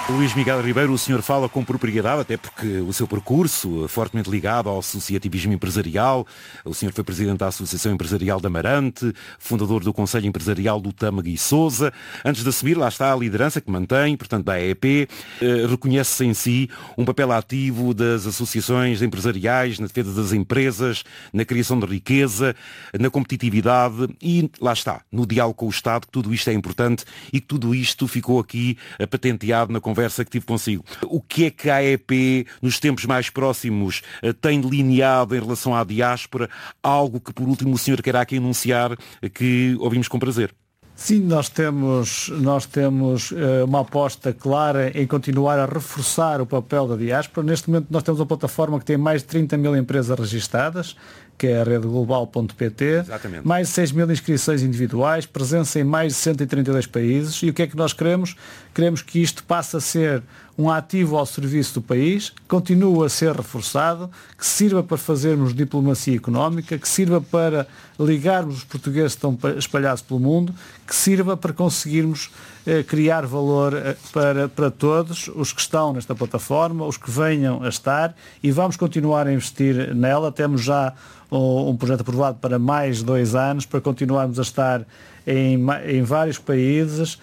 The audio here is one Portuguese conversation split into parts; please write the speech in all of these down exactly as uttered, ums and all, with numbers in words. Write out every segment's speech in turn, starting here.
Luís Miguel Ribeiro, o senhor fala com propriedade, até porque o seu percurso, fortemente ligado ao associativismo empresarial, o senhor foi presidente da Associação Empresarial de Amarante, fundador do Conselho Empresarial do Tâmega e Sousa. Antes de assumir, lá está a liderança que mantém, portanto, da A E P, eh, reconhece-se em si um papel ativo das associações empresariais na defesa das empresas, na criação de riqueza, na competitividade e, lá está, no diálogo com o Estado, que tudo isto é importante e que tudo isto ficou aqui eh, patenteado na conversa conversa que tive consigo. O que é que a A E P, nos tempos mais próximos, tem delineado em relação à diáspora? Algo que, por último, o senhor quer aqui anunciar, que ouvimos com prazer. Sim, nós temos, nós temos uh, uma aposta clara em continuar a reforçar o papel da diáspora. Neste momento nós temos uma plataforma que tem mais de trinta mil empresas registadas, que é a rede global ponto pt, Exatamente. Mais de seis mil inscrições individuais, presença em mais de cento e trinta e dois países. E o que é que nós queremos? Queremos que isto passe a ser um ativo ao serviço do país, continue a ser reforçado, que sirva para fazermos diplomacia económica, que sirva para ligarmos os portugueses que estão espalhados pelo mundo, que sirva para conseguirmos eh, criar valor eh, para, para todos os que estão nesta plataforma, os que venham a estar, e vamos continuar a investir nela. Temos já um, um projeto aprovado para mais dois anos, para continuarmos a estar em, em vários países,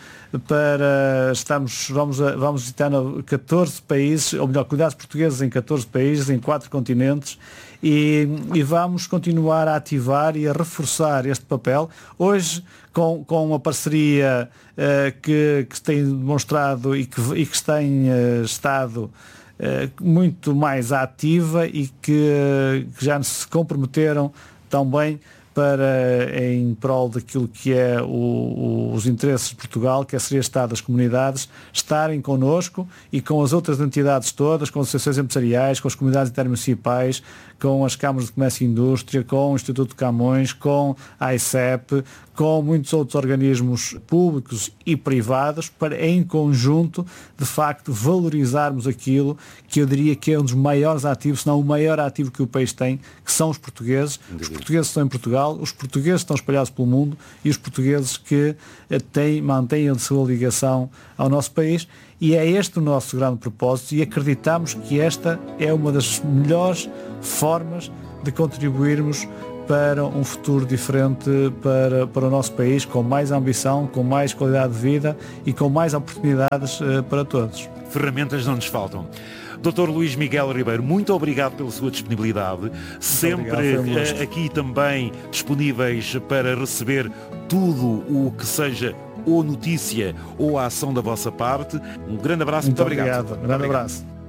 para estamos, vamos, a, vamos visitar catorze países, ou melhor, comunidades portuguesas em catorze países, em quatro continentes, e, e vamos continuar a ativar e a reforçar este papel. Hoje, com, com uma parceria uh, que, que se tem demonstrado e que, e que tem uh, estado uh, muito mais ativa e que, uh, que já se comprometeram também para, em prol daquilo que é o, o, os interesses de Portugal, que é ser Estado das comunidades, estarem connosco e com as outras entidades todas, com as associações empresariais, com as comunidades intermunicipais, com as câmaras de comércio e indústria, com o Instituto de Camões, com a AICEP, com muitos outros organismos públicos e privados, para em conjunto, de facto, valorizarmos aquilo que eu diria que é um dos maiores ativos, se não o maior ativo que o país tem, que são os portugueses. Os portugueses estão em Portugal, os portugueses estão espalhados pelo mundo e os portugueses que têm, mantêm a sua ligação ao nosso país. E é este o nosso grande propósito e acreditamos que esta é uma das melhores formas de contribuirmos para um futuro diferente para, para o nosso país, com mais ambição, com mais qualidade de vida e com mais oportunidades uh, para todos. Ferramentas não nos faltam. doutor Luís Miguel Ribeiro, muito obrigado pela sua disponibilidade, muito sempre obrigado, um aqui também disponíveis para receber tudo o que seja ou notícia ou a ação da vossa parte. Um grande abraço, muito, muito obrigado. obrigado. Um grande abraço.